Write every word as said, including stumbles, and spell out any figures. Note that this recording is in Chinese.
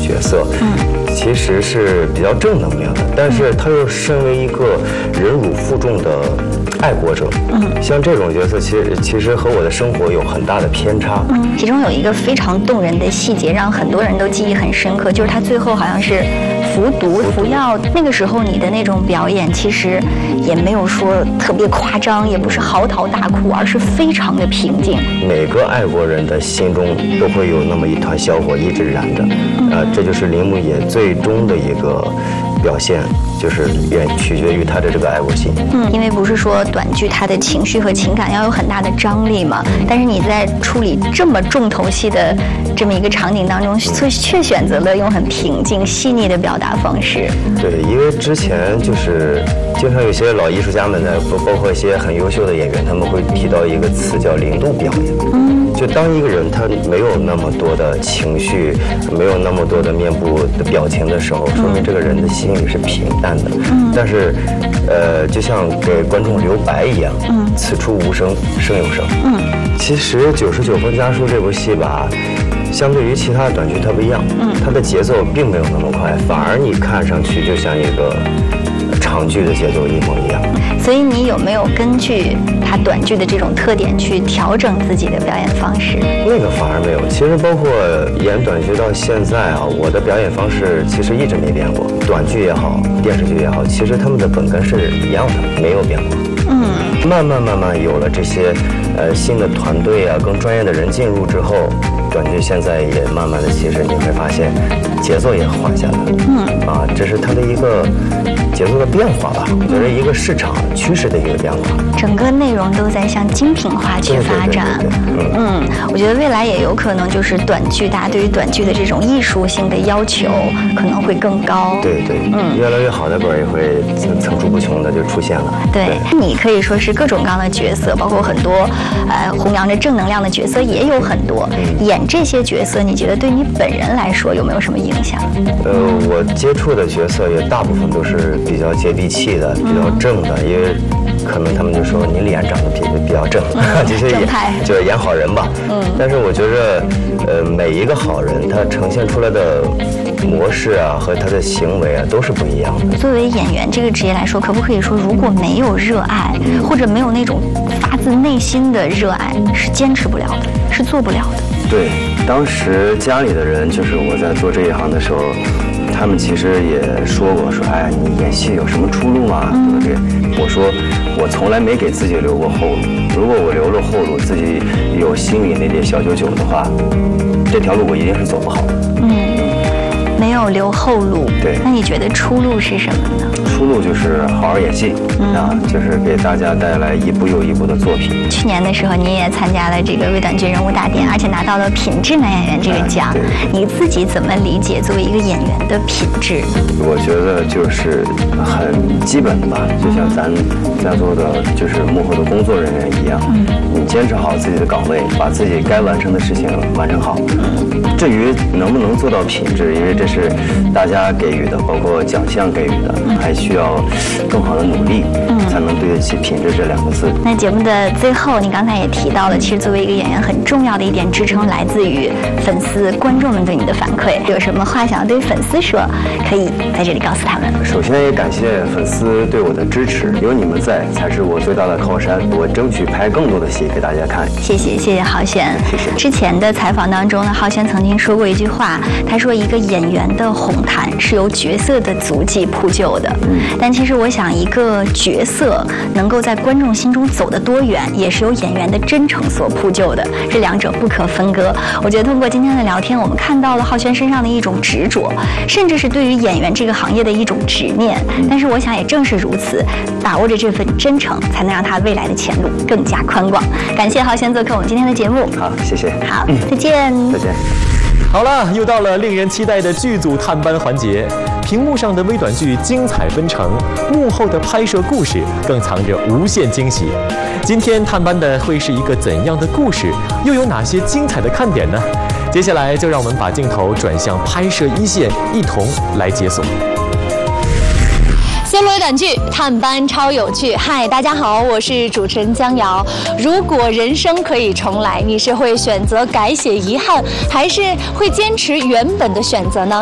角色，嗯，其实是比较正能量的，但是他又身为一个忍辱负重的爱国者，嗯，像这种角色，其实其实和我的生活有很大的偏差。 嗯，其中有一个非常动人的细节，让很多人都记忆很深刻，就是他最后好像是服毒服药，那个时候你的那种表演，其实也没有说特别夸张，也不是嚎啕大哭，而是非常的平静。 每个爱国人的心中都会有那么一团小火一直燃着，嗯、呃，这就是铃木野最终的一个表现，就是也取决于他的这个爱国心。 嗯，因为不是说短剧它的情绪和情感要有很大的张力嘛，但是你在处理这么重头戏的这么一个场景当中，却却选择了用很平静细腻的表达方式。 对，因为之前就是经常有些老艺术家们呢，包包括一些很优秀的演员，他们会提到一个词叫零度表演。嗯，就当一个人他没有那么多的情绪，没有那么多的面部的表情的时候，说明这个人的心里是平淡的。嗯，但是，呃，就像给观众留白一样，嗯，此处无声胜有声。嗯，其实《九十九分家书》这部戏吧，相对于其他的短剧它不一样，嗯，它的节奏并没有那么快，反而你看上去就像一个长剧的节奏一模一样。 所以你有没有根据它短剧的这种特点去调整自己的表演方式？ 那个反而没有。其实包括演短剧到现在啊，我的表演方式其实一直没变过。短剧也好，电视剧也好，其实他们的本根是一样的，没有变过。嗯，慢慢慢慢有了这些呃新的团队啊，更专业的人进入之后，短剧现在也慢慢的，其实你会发现节奏也缓下来了。嗯，啊，这是它的一个节奏的变化吧，我觉得一个市场趋势的一个变化。 整个内容都在向精品化去发展。 对对对对对，嗯， 嗯，我觉得未来也有可能就是短剧，大家对于短剧的这种艺术性的要求可能会更高。 对对，嗯，越来越好的本也会层出不穷的就出现了。 对，对你可以说是各种各样的角色，包括很多呃弘扬着正能量的角色也有很多。嗯，演这些角色，你觉得对你本人来说有没有什么影响？ 呃，我接触的角色也大部分都是比较接地气的，比较正的，因为可能他们就说你脸长得比比较正，嗯、就是演就是演好人吧。嗯，但是我觉得，呃，每一个好人他呈现出来的模式啊和他的行为啊都是不一样的。 作为演员这个职业来说，可不可以说，如果没有热爱，或者没有那种发自内心的热爱，是坚持不了的，是做不了的？ 对，当时家里的人，就是我在做这一行的时候，他们其实也说过，说哎，你演戏有什么出路吗？对不对？我说我从来没给自己留过后路。如果我留了后路，自己有心里那点小九九的话，这条路我一定是走不好的。嗯， 没有留后路。 对， 那你觉得出路是什么呢？ 出路就是好好演戏，嗯、啊，就是给大家带来一部又一部的作品。 去年的时候，你也参加了这个微短剧人物大典，而且拿到了品质男演员这个奖。哎、你自己怎么理解作为一个演员的品质？ 我觉得就是很基本的吧，就像咱在座的就是幕后的工作人员一样，嗯、你坚持好自己的岗位，把自己该完成的事情完成好。至于能不能做到品质，因为这是大家给予的，包括奖项给予的，还需要更好的努力，嗯、才能对得起品质这两个字。 那节目的最后，你刚才也提到了，其实作为一个演员，很重要的一点支撑来自于粉丝、观众们对你的反馈。有什么话想要对粉丝说，可以在这里告诉他们。 首先也感谢粉丝对我的支持，有你们在才是我最大的靠山。我争取拍更多的戏给大家看。 谢谢，谢谢浩轩。 谢谢。 之前的采访当中呢，浩轩曾经说过一句话，他说一个演员的红毯是由角色的足迹铺就的。嗯，但其实我想，一个角色能够在观众心中走得多远，也是由演员的真诚所铺就的，这两者不可分割。我觉得通过今天的聊天，我们看到了浩轩身上的一种执着，甚至是对于演员这个行业的一种执念。但是我想，也正是如此，把握着这份真诚，才能让他未来的前路更加宽广。感谢浩轩做客我们今天的节目。 好，谢谢。 好，嗯、再见。 再见。 好了，又到了令人期待的剧组探班环节。屏幕上的微短剧精彩纷呈，幕后的拍摄故事更藏着无限惊喜。今天探班的会是一个怎样的故事？又有哪些精彩的看点呢？接下来就让我们把镜头转向拍摄一线，一同来解锁。 C 罗短剧探班超有趣，嗨，大家好，我是主持人江瑶。如果人生可以重来，你是会选择改写遗憾，还是会坚持原本的选择呢？